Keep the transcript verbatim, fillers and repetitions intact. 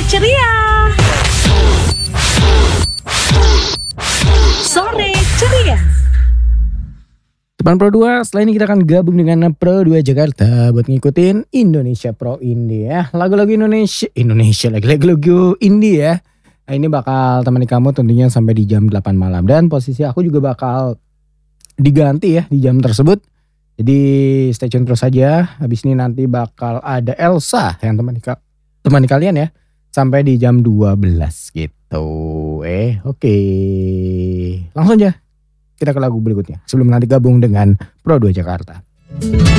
ceria. Sore ceria. Teman Pro dua, setelah ini kita akan gabung dengan Pro dua Jakarta buat ngikutin Indonesia Pro Indie ya. Lagu-lagu Indonesia, Indonesia lagi lagu-lagu indie ya. Nah, ini bakal temani kamu tentunya sampai di jam delapan malam. Dan posisi aku juga bakal diganti ya di jam tersebut. Jadi stay tune terus saja. Habis ini nanti bakal ada Elsa yang temani, temani kalian ya. Sampai di jam dua belas gitu. Eh oke. Okay. Langsung aja kita ke lagu berikutnya. Sebelum nanti gabung dengan Pro dua Jakarta.